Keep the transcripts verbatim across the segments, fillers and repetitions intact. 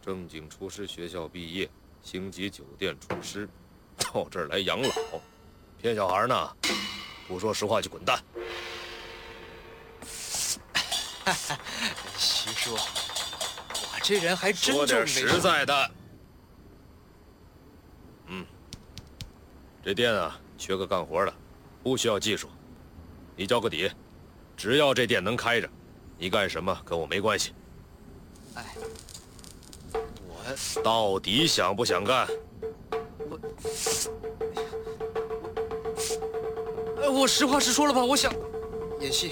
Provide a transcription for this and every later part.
正经厨师学校毕业，星级酒店厨师，到这儿来养老，骗小孩呢？不说实话就滚蛋！ 徐叔，我这人还真说点实在的。嗯，这店啊，缺个干活的，不需要技术。你交个底，只要这店能开着，你干什么跟我没关系。 哎，我到底想不想干？ 我，哎，我实话实说了吧，我想演戏。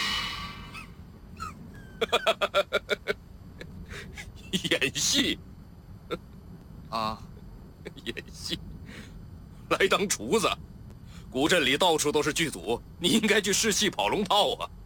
演戏？ 啊， 演戏？来当厨子？古镇里到处都是剧组，你应该去试戏跑龙套啊！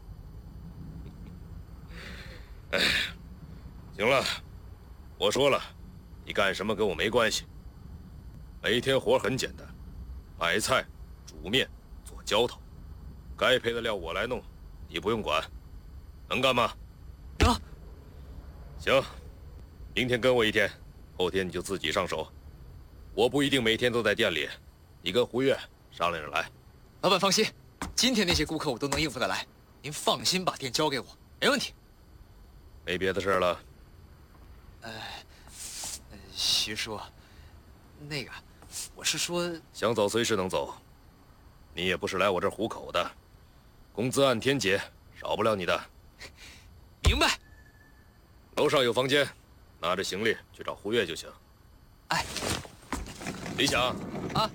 哎，行了，我说了，你干什么跟我没关系。每天活很简单，买菜、煮面、做浇头，该配的料我来弄，你不用管。能干吗？ 能。 行，明天跟我一天，后天你就自己上手。我不一定每天都在店里，你跟胡月商量着来。 老板放心，今天那些顾客我都能应付得来，您放心把店交给我，没问题。 没别的事了。 呃，呃徐叔，那个，我是说， 想走随时能走，你也不是来我这儿糊口的，工资按天结，少不了你的。 明白。 楼上有房间，拿着行李去找胡月就行。 哎， 李想啊，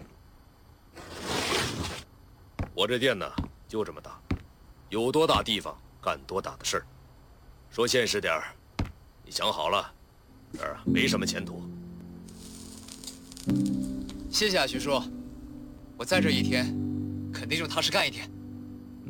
我这店呢就这么大，有多大地方干多大的事儿。说现实点儿，你想好了，这儿啊没什么前途。 谢谢啊，徐叔，我在这一天，肯定就踏实干一天。